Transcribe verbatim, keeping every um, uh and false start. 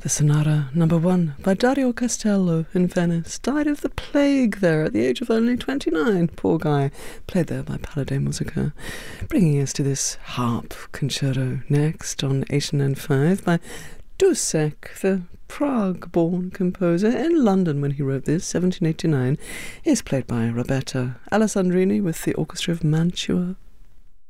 The Sonata Number One by Dario Castello in Venice. Died of the plague there at the age of only twenty-nine. Poor guy. Played there by Palladio Musica. Bringing us to this harp concerto next on eight and N five by Dussek, the Prague-born composer in London when he wrote this, seventeen eighty-nine. Is played by Roberta Alessandrini with the Orchestra of Mantua.